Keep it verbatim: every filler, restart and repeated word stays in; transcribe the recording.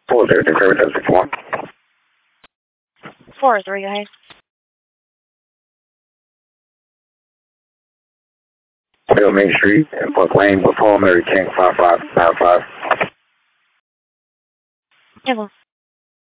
four zero six seven six one. Four three, guys. Bill Main Street and Buck Lane with Paul Mary King five five five five. Yeah, well.